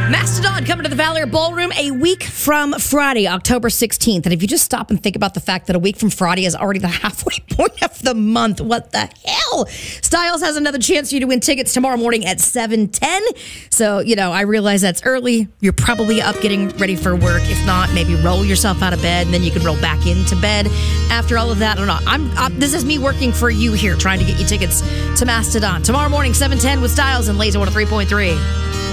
Mastodon coming to the Valor Ballroom a week from Friday, October 16th. And if you just stop and think about the fact that a week from Friday is already the halfway point of the month, what the hell? Styles has another chance for you to win tickets tomorrow morning at 7:10. So, I realize that's early. You're probably up getting ready for work. If not, maybe roll yourself out of bed and then you can roll back into bed after all of that. I don't know. This is me working for you here, trying to get you tickets to Mastodon tomorrow morning, 7:10 with Styles and Laser 103.3.